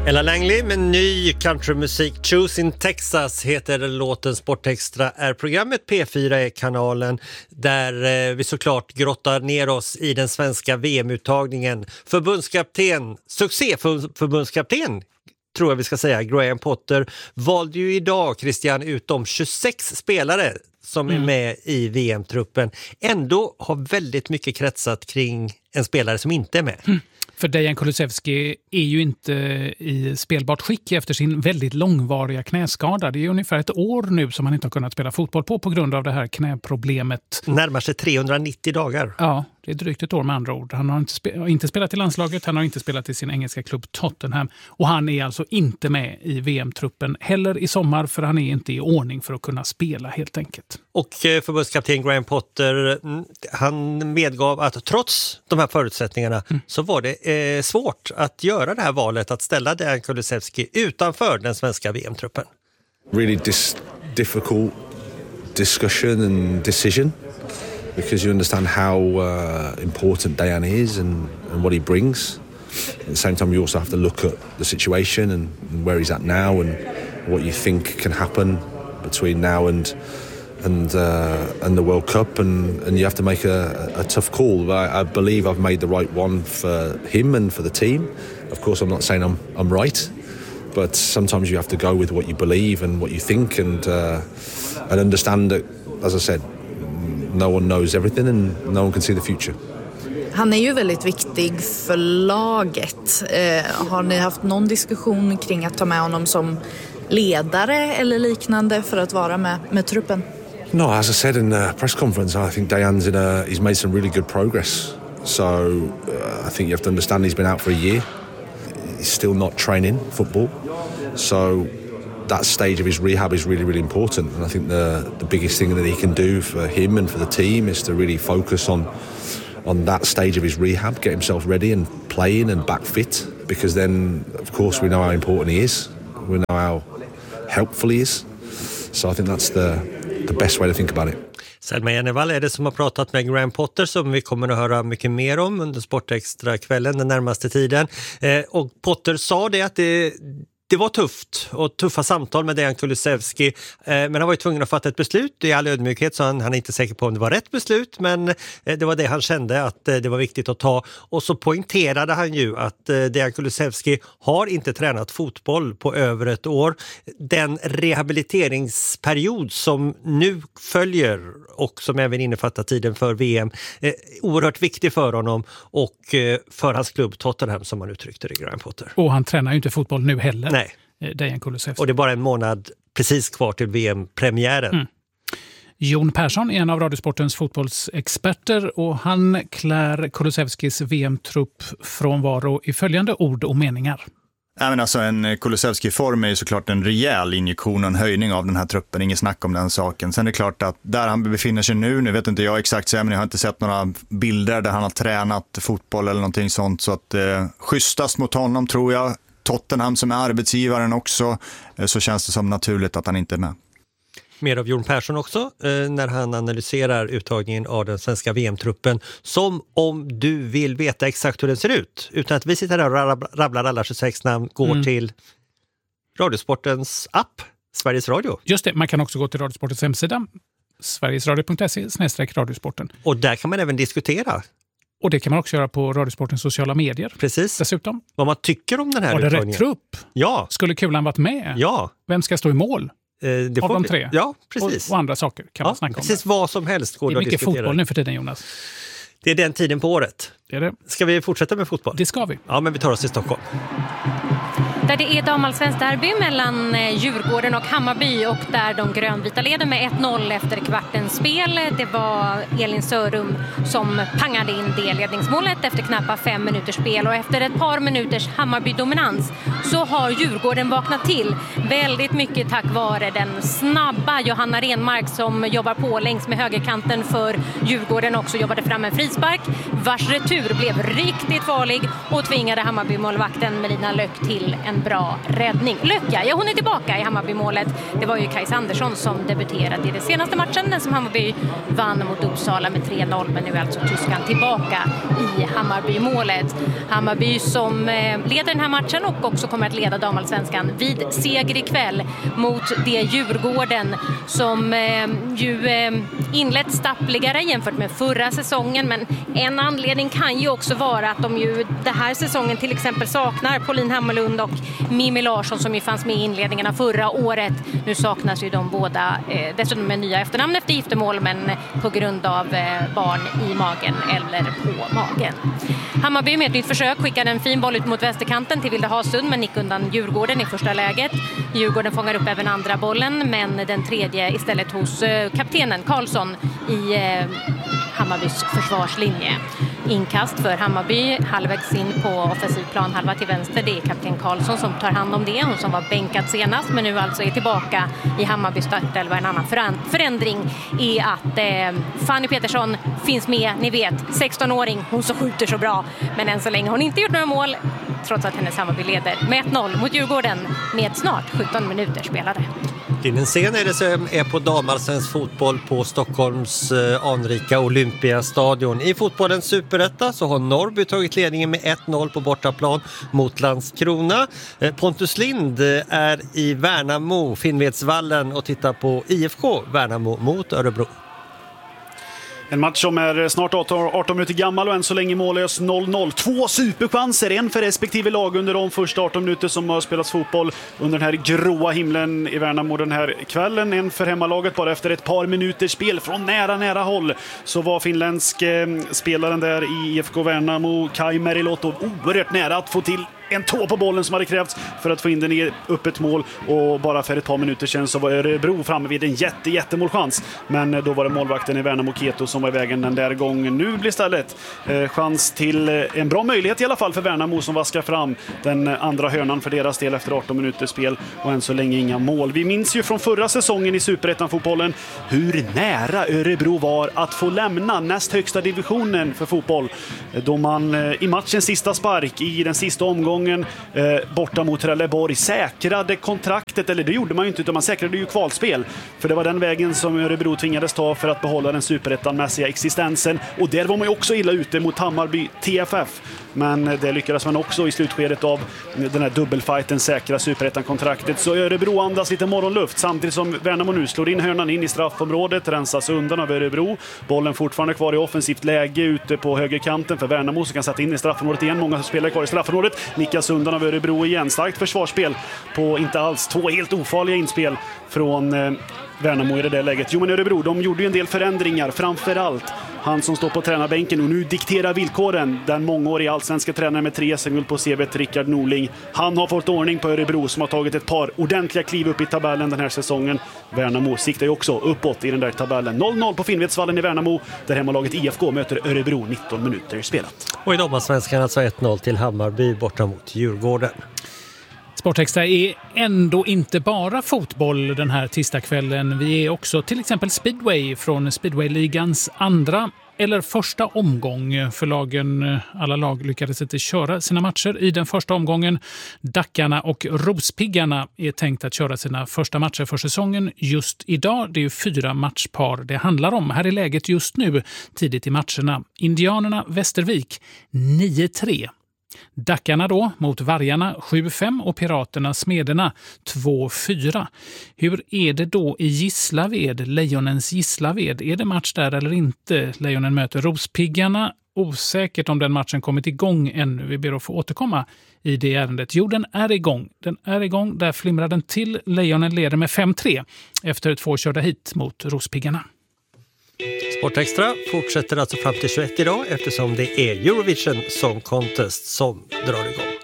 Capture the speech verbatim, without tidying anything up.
Ella Langley med ny countrymusik. Choose in Texas heter låten. Sportextra är programmet, P fyra är kanalen där vi såklart grottar ner oss i den svenska V M-uttagningen. Förbundskapten, succéförbundskapten tror jag vi ska säga, Graham Potter valde ju idag, Christian, utom tjugosex spelare som mm. är med i V M-truppen. Ändå har väldigt mycket kretsat kring en spelare som inte är med. Mm. För Dejan Kulusevski är ju inte i spelbart skick efter sin väldigt långvariga knäskada. Det är ungefär ett år nu som han inte har kunnat spela fotboll på på grund av det här knäproblemet. Närmar sig trehundranittio dagar. Ja, det är drygt ett år med andra ord. Han har inte, spe- inte spelat i landslaget, han har inte spelat i sin engelska klubb Tottenham. Och han är alltså inte med i V M-truppen heller i sommar, för han är inte i ordning för att kunna spela helt enkelt. Och förbundskapten Graham Potter, han medgav att trots de här förutsättningarna mm. så var det eh, svårt att göra det här valet att ställa Dejan Kulusevski utanför den svenska V M-truppen. Really dis- difficult discussion and decision. Because you understand how uh, important Dejan is and, and what he brings. At the same time, you also have to look at the situation and, and where he's at now and what you think can happen between now and and uh, and the World Cup, and, and you have to make a, a tough call. I, I believe I've made the right one for him and for the team. Of course, I'm not saying I'm I'm right, but sometimes you have to go with what you believe and what you think, and uh, and understand that, as I said, no one knows everything and no one can see the future. Han är ju väldigt viktig för laget. Eh, har ni haft någon diskussion kring att ta med honom som ledare eller liknande för att vara med med truppen? No, as I said in the press conference, I think Dejan's in a, he's made some really good progress. So uh, I think you have to understand he's been out for a year. He's still not training football. So that stage of his rehab is really, really important. And I think the the biggest thing that he can do for him and for the team is to really focus on on that stage of his rehab, get himself ready and playing and back fit. Because then, of course, we know how important he is. We know how helpful he is. So I think that's the the best way to think about it. Selma Jenevall är det som har pratat med Graham Potter, som vi kommer att höra mycket mer om under Sportextra-kvällen den närmaste tiden. Eh, och Potter sa det att det Det var tufft och tuffa samtal med Dejan Kulusevski, men han var ju tvungen att fatta ett beslut. I all ödmjukhet så han, han är inte säker på om det var rätt beslut, men det var det han kände att det var viktigt att ta. Och så poängterade han ju att Dejan Kulusevski har inte tränat fotboll på över ett år. Den rehabiliteringsperiod som nu följer och som även innefattar tiden för V M är oerhört viktig för honom och för hans klubb Tottenham, som han uttryckte det, Graham Potter. Och han tränar ju inte fotboll nu heller. Nej. Dejan Kulusevski. Och det är bara en månad precis kvar till V M-premiären. Mm. Jon Persson är en av Radiosportens fotbollsexperter och han klär Kulusevskis V M-trupp från varo i följande ord och meningar. Ja, men alltså en Kulusevski-form är ju såklart en rejäl injektion och en höjning av den här truppen. Ingen snack om den saken. Sen är det klart att där han befinner sig nu, nu vet inte jag exakt så, men jag har inte sett några bilder där han har tränat fotboll eller någonting sånt. Så att eh, schysstast mot honom tror jag. Tottenham som är arbetsgivaren också, eh, så känns det som naturligt att han inte är med. Mer av Jon Persson också eh, när han analyserar uttagningen av den svenska V M-truppen, som om du vill veta exakt hur den ser ut, utan att vi sitter där och rabblar alla tjugosex namn, går mm. till Radiosportens app, Sveriges Radio. Just det, man kan också gå till Radiosportens hemsida, sverigesradio punkt se snedstreck radiosporten. Och där kan man även diskutera. Och det kan man också göra på Radiosportens sociala medier. Precis. Dessutom. Vad man tycker om den här uttagningen. Var det uttagningen. rätt trupp? Ja. Skulle Kulan varit med? Ja. Vem ska stå i mål? Eh, det av får de vi. tre? Ja, precis. Och, och andra saker kan ja, man snacka precis om. Precis vad som helst går det är att mycket diskutera. Fotboll nu för tiden, Jonas. Det är den tiden på året. Det är det. Ska vi fortsätta med fotboll? Det ska vi. Ja, men vi tar oss till Stockholm. Där det är damallsvenskt derby mellan Djurgården och Hammarby och där de grönvita leder med ett noll efter kvartens spel. Det var Elin Sörum som pangade in det ledningsmålet efter knappt fem minuters spel, och efter ett par minuters Hammarby-dominans så har Djurgården vaknat till väldigt mycket tack vare den snabba Johanna Renmark som jobbar på längs med högerkanten för Djurgården, också jobbade fram en frispark vars retur blev riktigt farlig och tvingade Hammarby-målvakten Melina Löck till en en bra räddning. Löcka, ja hon är tillbaka i Hammarby-målet. Det var ju Kajsa Andersson som debuterade i den senaste matchen, den som Hammarby vann mot Uppsala med tre noll, men nu är alltså tyskan tillbaka i Hammarby-målet. Hammarby som leder den här matchen och också kommer att leda damallsvenskan vid seger ikväll mot det Djurgården som eh, ju eh, inlett stappligare jämfört med förra säsongen, men en anledning kan ju också vara att de ju den här säsongen till exempel saknar Pauline Hammarlund och Mimmi Larsson som ju fanns med i inledningen av förra året. Nu saknas ju de båda, eh, dessutom med nya efternamn efter giftermål, men på grund av eh, barn i magen eller på magen. Hammarby med ett nytt försök skickade en fin boll ut mot vänsterkanten till Vilda Hasund, men gick undan Djurgården i första läget. Djurgården fångar upp även andra bollen, men den tredje istället hos eh, kaptenen Karlsson i eh, Hammarbys försvarslinje. Inkast för Hammarby halvvägs in på offensivplan, halva till vänster. Det är kapten Karlsson som tar hand om det, hon som var bänkad senast men nu alltså är tillbaka i Hammarby startelva. En annan förändring är att eh, Fanny Petersson finns med, ni vet, sexton-åring, hon som skjuter så bra, men än så länge har hon inte gjort några mål trots att hennes Hammarby leder med ett noll mot Djurgården med snart sjutton minuter spelade. Den scen är det som är på damallsvensk fotboll på Stockholms eh, anrika Olympiastadion. I fotbollens superetta så har Norrby tagit ledningen med ett noll på bortaplan mot Landskrona. Eh, Pontus Lind är i Värnamo, Finnvedsvallen, och tittar på I F K Värnamo mot Örebro. En match som är snart arton minuter gammal och än så länge mållös noll noll. Två superchanser, en för respektive lag under de första arton minuter som har spelats fotboll under den här gråa himlen i Värnamo den här kvällen. En för hemmalaget bara efter ett par minuters spel från nära, nära håll. Så var finländsk eh, spelaren där i I F K Värnamo, Kai Merilotto, oerhört nära att få till en tå på bollen som hade krävts för att få in den i öppet mål, och bara för ett par minuter sedan så var Örebro framme vid en jätte, jättemålchans, men då var det målvakten i Värnamo Keto som var i vägen den där gången. Nu blir istället eh, chans till eh, en bra möjlighet i alla fall för Värnamo som vaskar fram den andra hörnan för deras del efter arton minuters spel, och än så länge inga mål. Vi minns ju från förra säsongen i Superettan-fotbollen hur nära Örebro var att få lämna näst högsta divisionen för fotboll, då man eh, i matchens sista spark i den sista omgången Eh, borta mot Trelleborg säkrade kontraktet, eller det gjorde man ju inte, utan man säkrade ju kvalspel, för det var den vägen som Örebro tvingades ta för att behålla den superettanmässiga existensen, och där var man ju också illa ute mot Hammarby T F F, men det lyckades man också i slutskedet av den här dubbelfighten säkra superettan-kontraktet. Så Örebro andas lite morgonluft samtidigt som Värnamo nu slår in hörnan in i straffområdet, rensas undan av Örebro. Bollen fortfarande kvar i offensivt läge ute på högerkanten för Värnamo som kan sätta in i straffområdet igen. Många spelare kvar i straffområdet, nickas undan av Örebro igen. Starkt försvarsspel på inte alls två helt ofarliga inspel från eh, Värnamo i det där läget. Jo, men Örebro, de gjorde ju en del förändringar, framförallt han som står på tränarbänken och nu dikterar villkoren, den mångåriga allsvenska tränaren med tre S M-guld på C V:t, Rickard Norling. Han har fått ordning på Örebro som har tagit ett par ordentliga kliv upp i tabellen den här säsongen. Värnamo siktar ju också uppåt i den där tabellen. noll noll på Finnvedsvallen i Värnamo, där hemmalaget I F K möter Örebro, nitton minuter spelat. Och i damallsvenskan alltså ett noll till Hammarby borta mot Djurgården. Sportextra är ändå inte bara fotboll den här tisdagskvällen. Vi är också till exempel speedway från speedwayligans andra eller första omgång. För lagen, alla lag lyckades inte köra sina matcher i den första omgången. Dackarna och Rospiggarna är tänkt att köra sina första matcher för säsongen just idag. Det är ju fyra matchpar det handlar om. Här är läget just nu tidigt i matcherna. Indianerna Västervik nio tre. Dackarna då mot Vargarna sju fem och Piraterna Smederna två fyra. Hur är det då i Gislaved, Lejonens Gislaved? Är det match där eller inte? Lejonen möter Rospiggarna. Osäkert om den matchen kommit igång ännu. Vi ber att få återkomma i det ärendet. Jo, den är igång. Den är igång. Där flimrar den till. Lejonen leder med fem tre efter två körda hit mot Rospiggarna. Sportextra fortsätter alltså fram till tjugoett idag eftersom det är Eurovision Song Contest som drar igång.